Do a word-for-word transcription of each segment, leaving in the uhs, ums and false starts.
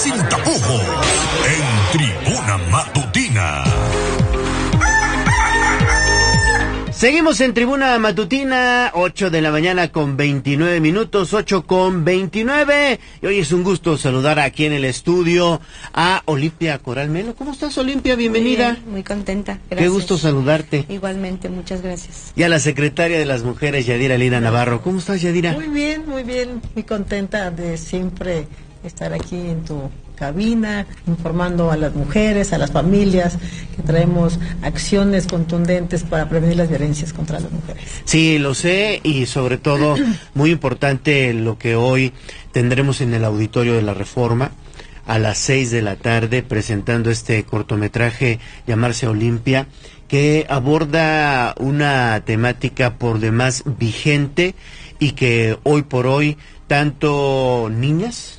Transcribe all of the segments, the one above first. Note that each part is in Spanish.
sin tapujos, en Tribuna Matutina. Seguimos en Tribuna Matutina, ocho de la mañana con veintinueve minutos, ocho con veintinueve. Y hoy es un gusto saludar aquí en el estudio a Olimpia Coral Melo. ¿Cómo estás, Olimpia? Bienvenida. Muy bien, muy contenta. Gracias. Qué gusto saludarte. Igualmente, muchas gracias. Y a la secretaria de las Mujeres, Yadira Lina Navarro. ¿Cómo estás, Yadira? Muy bien, muy bien. Muy contenta de siempre estar aquí en tu cabina, informando a las mujeres, a las familias, que traemos acciones contundentes para prevenir las violencias contra las mujeres. Sí, lo sé, y sobre todo, muy importante lo que hoy tendremos en el auditorio de la Reforma, a las seis de la tarde, presentando este cortometraje, llamarse Olimpia, que aborda una temática por demás vigente y que hoy por hoy, tanto niñas,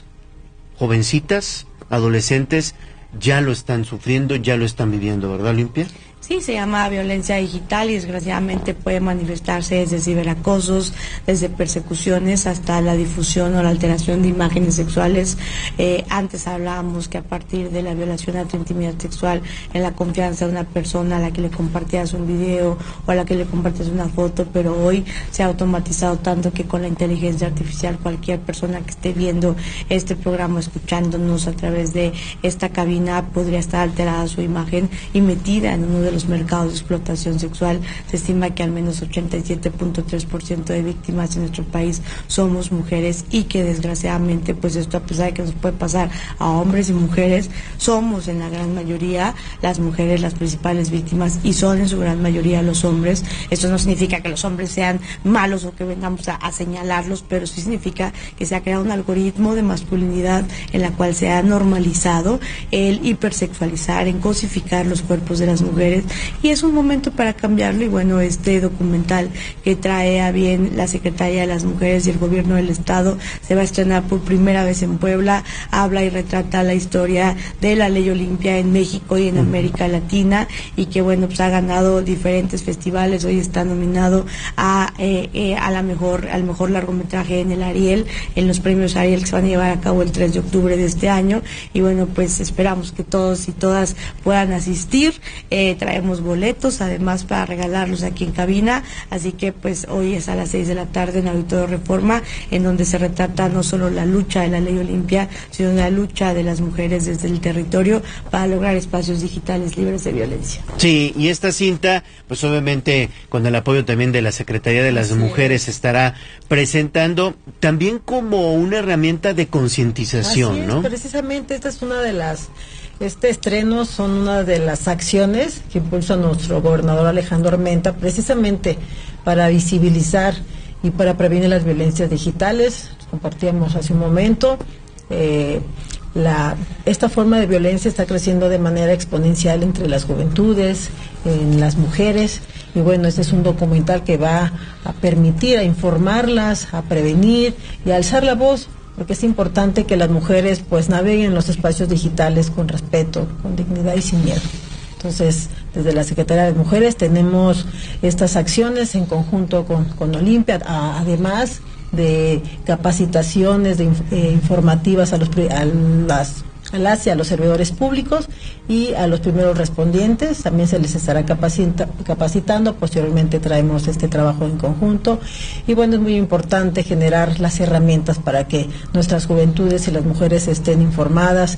jovencitas, adolescentes ya lo están sufriendo, ya lo están viviendo, ¿verdad, Olimpia? Sí, se llama violencia digital y desgraciadamente puede manifestarse desde ciberacosos, desde persecuciones hasta la difusión o la alteración de imágenes sexuales. Eh, antes hablábamos que a partir de la violación a tu intimidad sexual, en la confianza de una persona a la que le compartías un video o a la que le compartías una foto, pero hoy se ha automatizado tanto que con la inteligencia artificial cualquier persona que esté viendo este programa, escuchándonos a través de esta cabina, podría estar alterada su imagen y metida en uno de los mercados de explotación sexual. Se estima que al menos ochenta y siete punto tres por ciento de víctimas en nuestro país somos mujeres y que desgraciadamente, pues esto, a pesar de que nos puede pasar a hombres y mujeres, somos en la gran mayoría las mujeres las principales víctimas y son en su gran mayoría los hombres. Esto no significa que los hombres sean malos o que vengamos a, a señalarlos, pero sí significa que se ha creado un algoritmo de masculinidad en la cual se ha normalizado el hipersexualizar, en cosificar los cuerpos de las mujeres, y es un momento para cambiarlo. Y bueno, este documental que trae a bien la Secretaría de las Mujeres y el Gobierno del Estado se va a estrenar por primera vez en Puebla. Habla y retrata la historia de la Ley Olimpia en México y en América Latina, y que bueno, pues ha ganado diferentes festivales. Hoy está nominado a eh, eh, a la mejor al mejor largometraje en el Ariel, en los premios Ariel que se van a llevar a cabo el tres de octubre de este año. Y bueno, pues esperamos que todos y todas puedan asistir. Eh, traemos boletos además para regalarlos aquí en cabina, así que pues hoy es a las seis de la tarde en Auditorio Reforma, en donde se retrata no solo la lucha de la Ley Olimpia, sino la lucha de las mujeres desde el territorio para lograr espacios digitales libres de violencia. Sí, y esta cinta, pues obviamente con el apoyo también de la Secretaría de las sí. Mujeres, estará presentando también como una herramienta de concientización, Así es, ¿no? Precisamente esta es una de las Este estreno son una de las acciones que impulsa nuestro gobernador Alejandro Armenta, precisamente para visibilizar y para prevenir las violencias digitales. Compartíamos hace un momento, eh, la, esta forma de violencia está creciendo de manera exponencial entre las juventudes, en las mujeres, y bueno, este es un documental que va a permitir a informarlas, a prevenir y a alzar la voz, porque es importante que las mujeres pues naveguen los espacios digitales con respeto, con dignidad y sin miedo. Entonces, desde la Secretaría de Mujeres tenemos estas acciones en conjunto con, con Olimpia, a, además de capacitaciones de, eh, informativas a, los, a las a las y a los servidores públicos y a los primeros respondientes. También se les estará capacita, capacitando. Posteriormente traemos este trabajo en conjunto, y bueno, es muy importante generar las herramientas para que nuestras juventudes y las mujeres estén informadas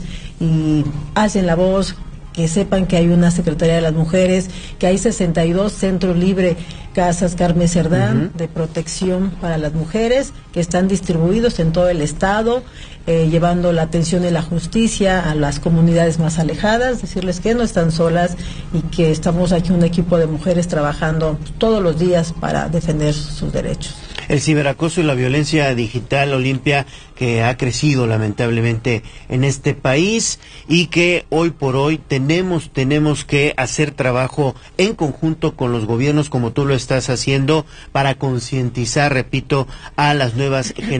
y alcen la voz, que sepan que hay una Secretaría de las Mujeres, que hay sesenta y dos centros libres, Casas Carmen Cerdán, uh-huh. de protección para las mujeres, que están distribuidos en todo el estado, eh, llevando la atención y la justicia a las comunidades más alejadas, decirles que no están solas y que estamos aquí un equipo de mujeres trabajando todos los días para defender sus derechos. El ciberacoso y la violencia digital, Olimpia, que ha crecido lamentablemente en este país, y que hoy por hoy tenemos tenemos que hacer trabajo en conjunto con los gobiernos, como tú lo estás haciendo, para concientizar, repito, a las nuevas generaciones